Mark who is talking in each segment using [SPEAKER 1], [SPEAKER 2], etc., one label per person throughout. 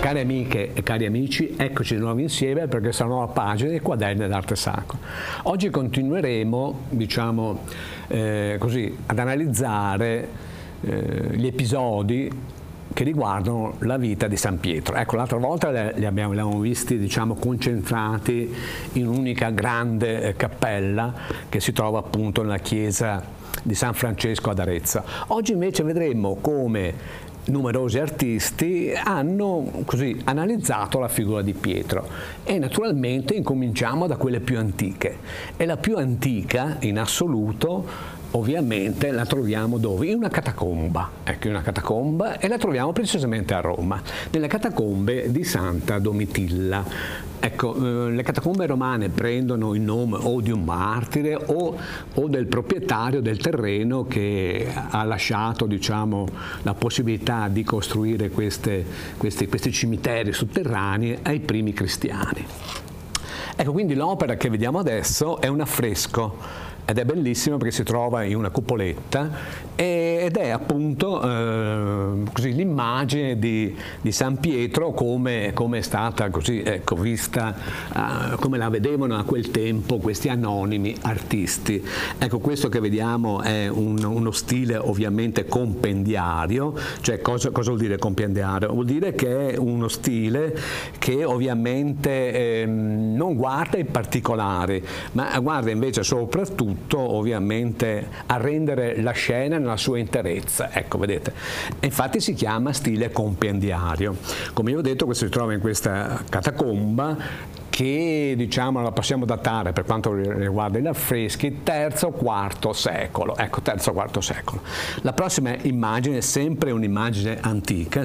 [SPEAKER 1] Cari amiche e cari amici, eccoci di nuovo insieme per questa nuova pagina di Quaderni d'Arte Sacra. Oggi continueremo, diciamo così, ad analizzare gli episodi che riguardano la vita di San Pietro. Ecco, l'altra volta li abbiamo visti, diciamo, concentrati in un'unica grande cappella che si trova appunto nella chiesa di San Francesco ad Arezzo. Oggi invece vedremo come numerosi artisti hanno così analizzato la figura di Pietro e naturalmente incominciamo da quelle più antiche, e la più antica in assoluto ovviamente la troviamo dove? In una catacomba, ecco, in una catacomba, e la troviamo precisamente a Roma, nelle catacombe di Santa Domitilla. Ecco, le catacombe romane prendono il nome o di un martire o del proprietario del terreno che ha lasciato, diciamo, la possibilità di costruire questi cimiteri sotterranei ai primi cristiani. Ecco, quindi l'opera che vediamo adesso è un affresco ed è bellissimo perché si trova in una cupoletta ed è appunto così l'immagine di San Pietro come è stata così, ecco, vista, come la vedevano a quel tempo questi anonimi artisti. Ecco, questo che vediamo è uno stile ovviamente compendiario. Cioè cosa vuol dire compendiario? Vuol dire che è uno stile che ovviamente non guarda i particolari, ma guarda invece soprattutto ovviamente a rendere la scena nella sua interezza. Ecco, vedete, e infatti si chiama stile compendiario. Come io ho detto, questo si trova in questa catacomba che, diciamo, la possiamo datare per quanto riguarda gli affreschi III-IV secolo. Ecco, III-IV secolo. La prossima immagine è sempre un'immagine antica,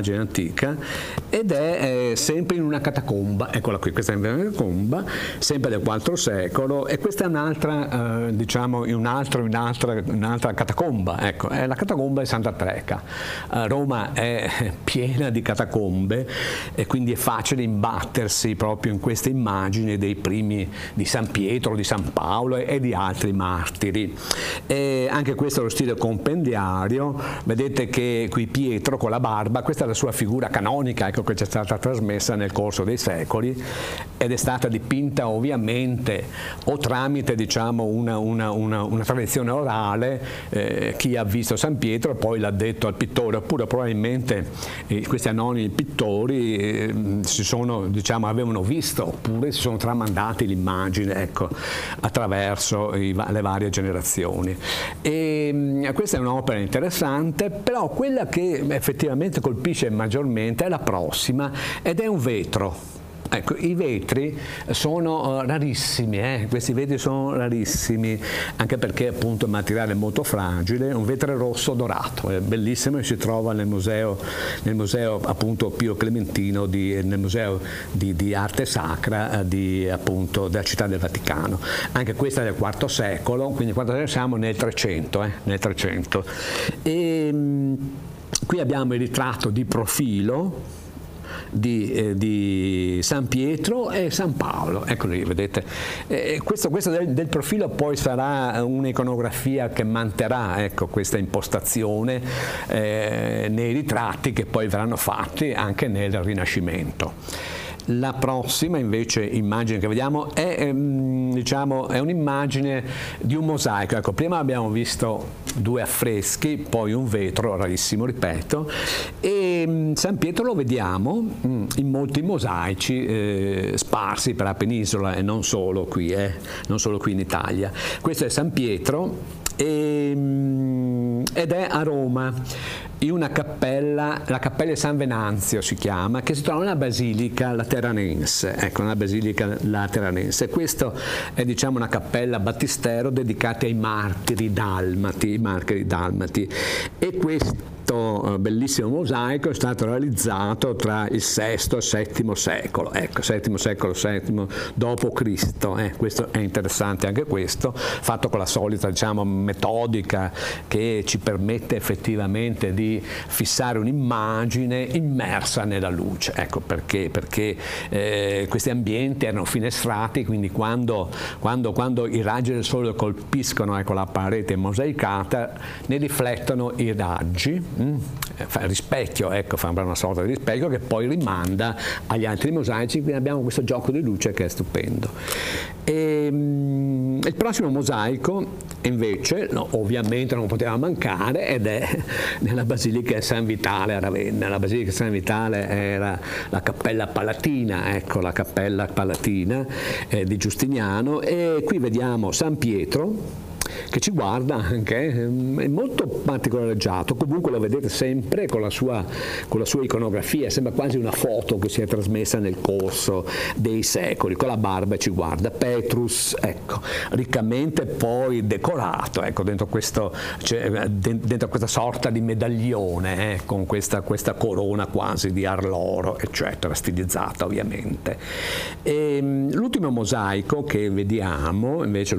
[SPEAKER 1] ed è sempre in una catacomba. Eccola qui, questa è una catacomba, sempre del IV secolo, e questa è un'altra, diciamo, in un'altra catacomba. Ecco, è la catacomba di Santa Treca. Roma è piena di catacombe e quindi è facile imbattersi proprio in queste immagini dei primi di San Pietro, di San Paolo e di altri martiri. E anche questo è lo stile compendiario. Vedete che qui Pietro con la barba, questa è la sua figura canonica, ecco, che ci è stata trasmessa nel corso dei secoli ed è stata dipinta ovviamente o tramite, diciamo, una tradizione orale, chi ha visto San Pietro poi l'ha detto al pittore, oppure probabilmente questi anonimi pittori avevano visto, oppure si sono tramandati l'immagine, ecco, attraverso le varie generazioni. E questa è un'opera interessante, però quella che effettivamente colpisce maggiormente è la prossima, ed è un vetro. Ecco, i vetri sono rarissimi, questi vetri sono rarissimi, anche perché appunto il materiale è molto fragile, un vetro rosso dorato, è bellissimo, e si trova nel museo appunto Pio Clementino, nel museo di arte sacra appunto della Città del Vaticano. Anche questa è del IV secolo, quindi quando siamo nel 300, nel 300. E qui abbiamo il ritratto di profilo di San Pietro e San Paolo. Ecco lì, vedete. Questo del profilo poi sarà un'iconografia che manterrà, ecco, questa impostazione nei ritratti che poi verranno fatti anche nel Rinascimento. La prossima invece immagine che vediamo è un'immagine di un mosaico. Ecco, prima abbiamo visto due affreschi, poi un vetro, rarissimo, ripeto, e San Pietro lo vediamo in molti mosaici sparsi per la penisola e non solo qui in Italia. Questo è San Pietro ed è a Roma, in una cappella, la cappella di San Venanzio si chiama, che si trova nella Basilica Lateranense. Ecco, nella Basilica Lateranense. Questo è, diciamo, una cappella battistero dedicata ai martiri dalmati, e questo bellissimo mosaico è stato realizzato tra il VI e il VII secolo, ecco, VII secolo, VII dopo Cristo. Questo è interessante anche questo, fatto con la solita, diciamo, metodica che ci permette effettivamente di fissare un'immagine immersa nella luce. Ecco perché questi ambienti erano finestrati, quindi quando i raggi del sole colpiscono, ecco, la parete mosaicata, ne riflettono i raggi fa rispecchio, ecco, fa una sorta di rispecchio che poi rimanda agli altri mosaici, quindi abbiamo questo gioco di luce che è stupendo. Il prossimo mosaico invece, no, ovviamente non poteva mancare, ed è nella Basilica di San Vitale a Ravenna. La Basilica di San Vitale era la Cappella Palatina, ecco, la Cappella Palatina di Giustiniano, e qui vediamo San Pietro che ci guarda anche, è molto particolareggiato, comunque lo vedete sempre con la sua iconografia, sembra quasi una foto che si è trasmessa nel corso dei secoli, con la barba ci guarda. Petrus, ecco, riccamente poi decorato, ecco, dentro questa sorta di medaglione, con questa corona quasi di arloro, eccetera, stilizzata ovviamente. L'ultimo mosaico che vediamo, invece,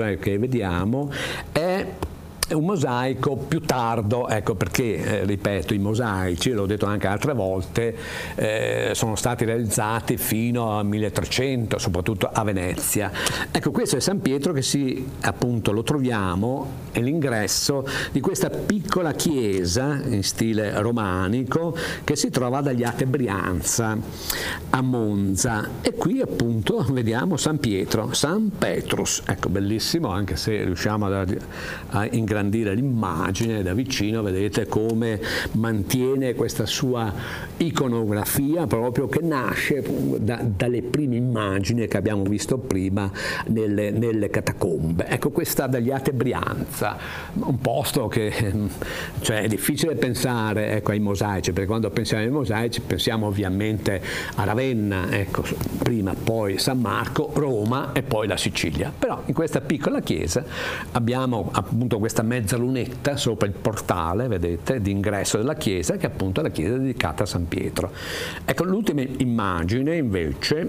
[SPEAKER 1] è un mosaico più tardo, ecco perché, ripeto, i mosaici, l'ho detto anche altre volte, sono stati realizzati fino al 1300, soprattutto a Venezia. Ecco, questo è San Pietro che appunto lo troviamo all'ingresso di questa piccola chiesa in stile romanico che si trova ad Agliate Brianza a Monza, e qui appunto vediamo San Pietro, San Petrus, ecco, bellissimo, anche se riusciamo a ingrandire l'immagine da vicino, vedete come mantiene questa sua iconografia proprio che nasce dalle prime immagini che abbiamo visto prima nelle catacombe. Ecco, questa ad Agliate Brianza, un posto che, cioè, è difficile pensare, ecco, ai mosaici, perché quando pensiamo ai mosaici pensiamo ovviamente a Ravenna, ecco, prima, poi San Marco, Roma e poi la Sicilia, però in questa piccola chiesa abbiamo appunto questa mezza lunetta sopra il portale, vedete, d'ingresso della chiesa, che appunto è la chiesa dedicata a San Pietro. Ecco, l'ultima immagine invece,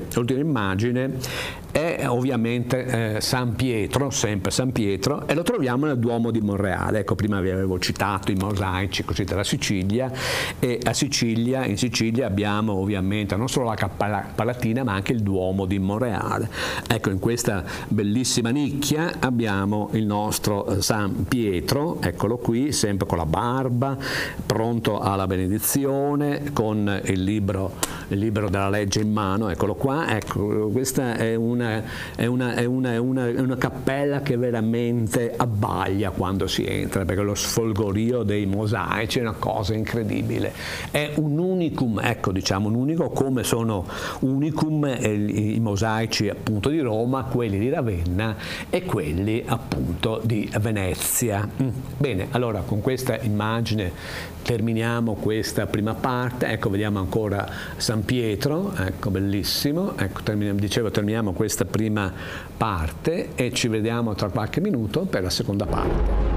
[SPEAKER 1] è ovviamente San Pietro, sempre San Pietro, e lo troviamo nel Duomo di Monreale. Ecco, prima vi avevo citato i mosaici così della Sicilia, e in Sicilia abbiamo ovviamente non solo la Cappella Palatina ma anche il Duomo di Monreale. Ecco, in questa bellissima nicchia abbiamo il nostro San Pietro, eccolo qui, sempre con la barba, pronto alla benedizione, con il libro della legge in mano, eccolo qua. Ecco, questa è una cappella che veramente abbaglia quando si entra, perché lo sfolgorio dei mosaici è una cosa incredibile, è un unicum, ecco, diciamo un unico, come sono unicum i mosaici appunto di Roma, quelli di Ravenna e quelli appunto di Venezia. Bene, allora con questa immagine terminiamo questa prima parte. Ecco, vediamo ancora San Pietro, ecco, bellissimo. Ecco, terminiamo questa prima parte e ci vediamo tra qualche minuto per la seconda parte.